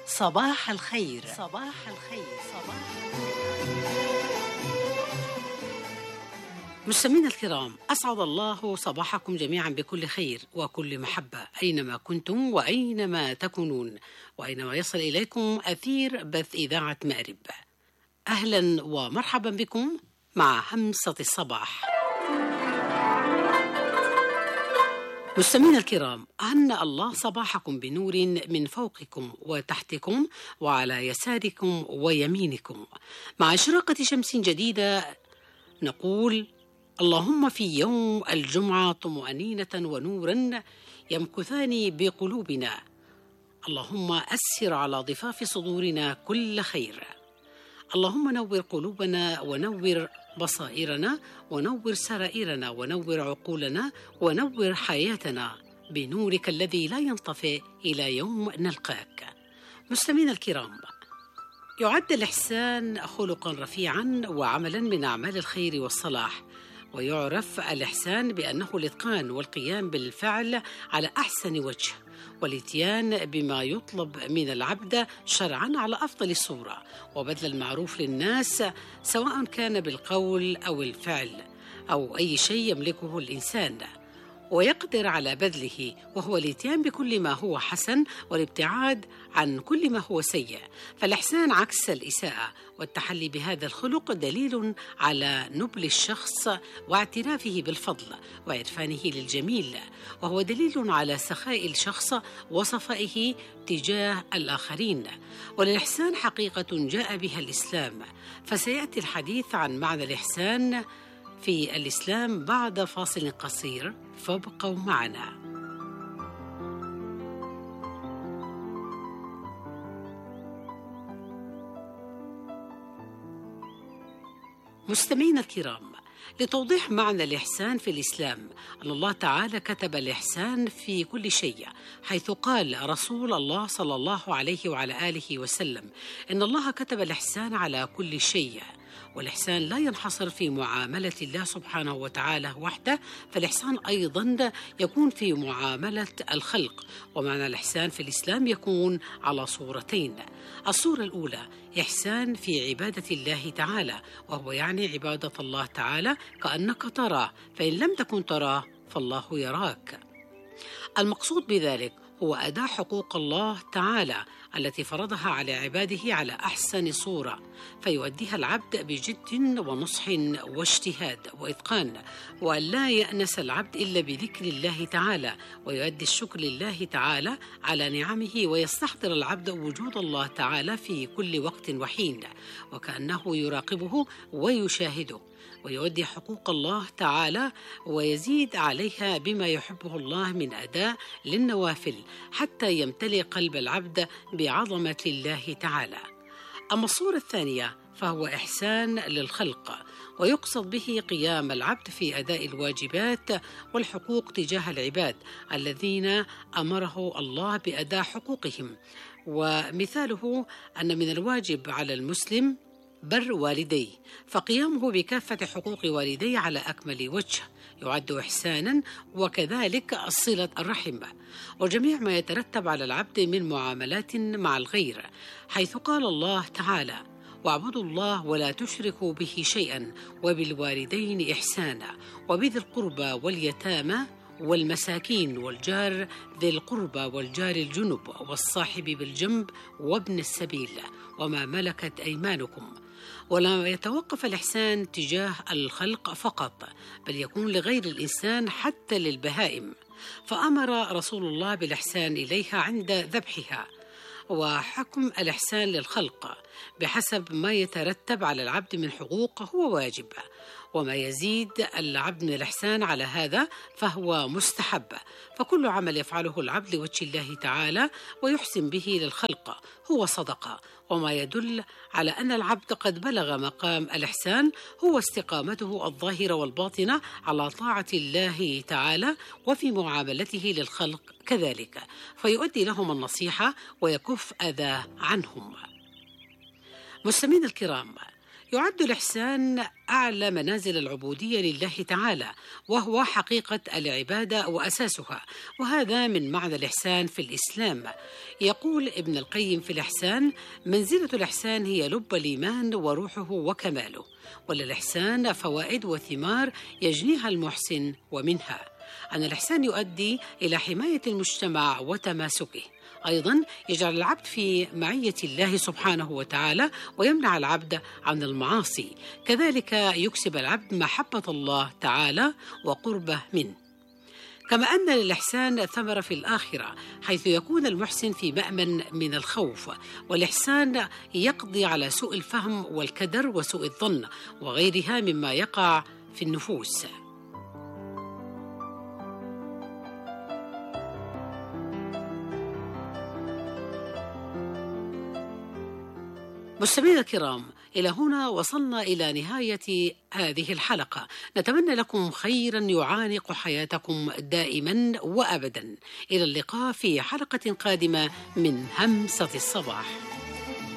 صباح الخير. صباح الخير. مستمعينا الكرام، أسعد الله صباحكم جميعا بكل خير وكل محبة أينما كنتم وأينما تكونون وأينما يصل إليكم أثير بث إذاعة مأرب. أهلا ومرحبا بكم مع همسة الصباح. مستمعينا الكرام، هنأ الله صباحكم بنور من فوقكم وتحتكم وعلى يساركم ويمينكم، مع إشراقة شمس جديدة نقول: اللهم في يوم الجمعة طمأنينة ونورا يمكثان بقلوبنا، اللهم أسر على ضفاف صدورنا كل خير، اللهم نور قلوبنا ونور بصائرنا ونور سرائرنا ونور عقولنا ونور حياتنا بنورك الذي لا ينطفئ إلى يوم نلقاك. مستمعينا الكرام، يعد الإحسان خلقا رفيعا وعملا من أعمال الخير والصلاح، ويعرف الإحسان بأنه الإتقان والقيام بالفعل على أحسن وجه والاتيان بما يطلب من العبد شرعا على أفضل صورة، وبذل المعروف للناس سواء كان بالقول أو الفعل أو أي شيء يملكه الإنسان ويقدر على بذله، وهو الاتيان بكل ما هو حسن والابتعاد عن كل ما هو سيء. فالإحسان عكس الإساءة، والتحلي بهذا الخلق دليل على نبل الشخص واعترافه بالفضل وعرفانه للجميل، وهو دليل على سخاء الشخص وصفائه تجاه الآخرين. وللإحسان حقيقة جاء بها الإسلام، فسيأتي الحديث عن معنى الإحسان في الإسلام بعد فاصل قصير، فابقوا معنا. مستمعينا الكرام، لتوضيح معنى الإحسان في الإسلام، أن الله تعالى كتب الإحسان في كل شيء، حيث قال رسول الله صلى الله عليه وعلى آله وسلم: إن الله كتب الإحسان على كل شيء. والإحسان لا ينحصر في معاملة الله سبحانه وتعالى وحده، فالإحسان أيضا يكون في معاملة الخلق. ومعنى الإحسان في الإسلام يكون على صورتين: الصورة الأولى إحسان في عبادة الله تعالى، وهو يعني عبادة الله تعالى كأنك تراه، فإن لم تكن تراه فالله يراك. المقصود بذلك هو أداء حقوق الله تعالى التي فرضها على عباده على أحسن صورة، فيؤديها العبد بجد ونصح واجتهاد وإتقان، وأن لا يأنس العبد إلا بذكر الله تعالى، ويؤدي الشكر لله تعالى على نعمه، ويستحضر العبد وجود الله تعالى في كل وقت وحين وكأنه يراقبه ويشاهده، ويؤدي حقوق الله تعالى ويزيد عليها بما يحبه الله من أداء للنوافل، حتى يمتلئ قلب العبد بعظمة الله تعالى. أما الصورة الثانية فهو إحسان للخلق، ويقصد به قيام العبد في أداء الواجبات والحقوق تجاه العباد الذين أمره الله بأداء حقوقهم. ومثاله أن من الواجب على المسلم بر والديه، فقيامه بكافة حقوق والديه على أكمل وجه يعد إحسانا، وكذلك صلة الرحم وجميع ما يترتب على العبد من معاملات مع الغير، حيث قال الله تعالى: واعبدوا الله ولا تشركوا به شيئا وبالوالدين إحسانا وبذي القربى واليتامى والمساكين والجار ذي القربى والجار الجنب والصاحب بالجنب وابن السبيل وما ملكت أيمانكم. ولا يتوقف الإحسان تجاه الخلق فقط، بل يكون لغير الإنسان حتى للبهائم، فأمر رسول الله بالإحسان إليها عند ذبحها. وحكم الإحسان للخلق بحسب ما يترتب على العبد من حقوق هو واجب، وما يزيد العبد من الإحسان على هذا فهو مستحب. فكل عمل يفعله العبد لوجه الله تعالى ويحسن به للخلق هو صدقة، وما يدل على أن العبد قد بلغ مقام الإحسان هو استقامته الظاهرة والباطنة على طاعة الله تعالى وفي معاملته للخلق كذلك، فيؤدي لهم النصيحة ويكف أذى عنهم. مستمعينا الكرام، يعد الإحسان أعلى منازل العبودية لله تعالى، وهو حقيقة العبادة وأساسها، وهذا من معنى الإحسان في الإسلام. يقول ابن القيم في الإحسان: منزلة الإحسان هي لب الإيمان وروحه وكماله، وللإحسان فوائد وثمار يجنيها المحسن، ومنها أن الإحسان يؤدي إلى حماية المجتمع وتماسكه، أيضاً يجعل العبد في معية الله سبحانه وتعالى ويمنع العبد عن المعاصي، كذلك يكسب العبد محبة الله تعالى وقربه منه. كما أن للإحسان ثمرة في الآخرة، حيث يكون المحسن في مأمن من الخوف، والإحسان يقضي على سوء الفهم والكدر وسوء الظن وغيرها مما يقع في النفوس. مستمعينا الكرام، إلى هنا وصلنا إلى نهاية هذه الحلقة. نتمنى لكم خيرا يعانق حياتكم دائما وأبدا. إلى اللقاء في حلقة قادمة من همسة الصباح.